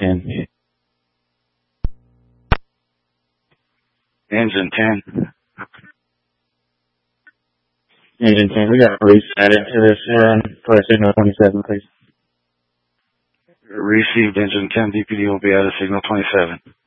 10. Engine 10. Engine 10, we got to reset it to this for signal 27, please. Received engine 10, DPD will be out of signal 27.